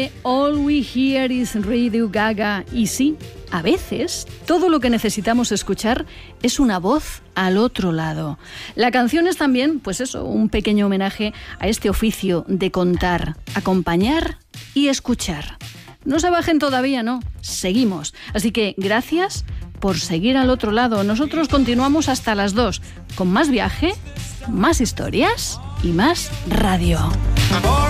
de All We Hear Is Radio Gaga. Y sí, a veces todo lo que necesitamos escuchar es una voz al otro lado. La canción es también, pues eso, un pequeño homenaje a este oficio de contar, acompañar y escuchar. No se bajen todavía, ¿no? Seguimos. Así que gracias por seguir al otro lado. Nosotros continuamos hasta las 2 con más viaje, más historias y más radio.